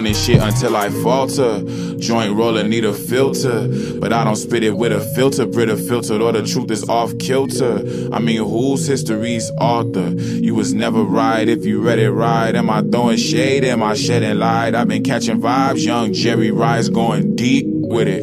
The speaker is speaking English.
this shit until I falter. Joint roller need a filter, but I don't spit it with a filter. Brita filtered or the truth is off kilter. I mean, whose history's author? You was never right if you read it right. Am I throwing shade? Am I shedding light? I've been catching vibes. Young Jerry Rice going deep with it.